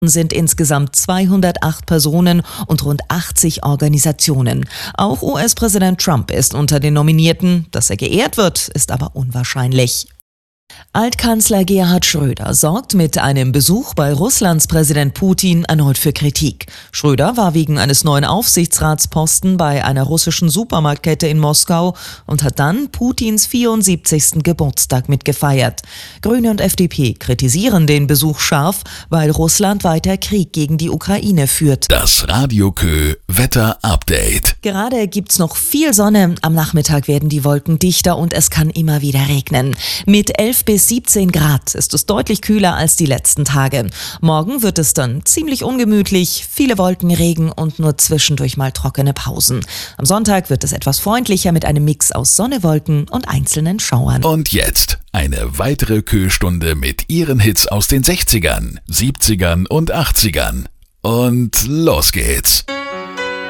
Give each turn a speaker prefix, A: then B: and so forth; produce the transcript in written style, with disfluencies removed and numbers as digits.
A: sind insgesamt 208 Personen und rund 80 Organisationen. Auch US-Präsident Trump ist unter den Nominierten. Dass er geehrt wird, ist aber unwahrscheinlich. Altkanzler Gerhard Schröder sorgt mit einem Besuch bei Russlands Präsident Putin erneut für Kritik. Schröder war wegen eines neuen Aufsichtsratsposten bei einer russischen Supermarktkette in Moskau und hat dann Putins 74. Geburtstag mitgefeiert. Grüne und FDP kritisieren den Besuch scharf, weil Russland weiter Krieg gegen die Ukraine führt.
B: Das Radio Kö Wetter-Update.
A: Gerade gibt's noch viel Sonne. Am Nachmittag werden die Wolken dichter und es kann immer wieder regnen. Mit 11 bis 17 Grad ist es deutlich kühler als die letzten Tage. Morgen wird es dann ziemlich ungemütlich, viele Wolken, Regen und nur zwischendurch mal trockene Pausen. Am Sonntag wird es etwas freundlicher mit einem Mix aus Sonne, Wolken und einzelnen Schauern.
B: Und jetzt eine weitere Kö-Stunde mit ihren Hits aus den 60ern, 70ern und 80ern. Und los geht's.